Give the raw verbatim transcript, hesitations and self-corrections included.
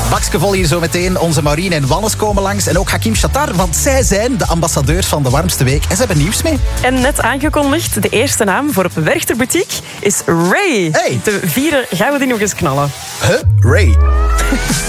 Bakskevol hier zo meteen. Onze Maureen en Wannes komen langs. En ook Hakim Shatar, want zij zijn de ambassadeurs van de warmste week. En ze hebben nieuws mee. En net aangekondigd, de eerste naam voor Werchter Boutique is Ray. Hey. De vierde gaan we die nog eens knallen. Huh? Ray.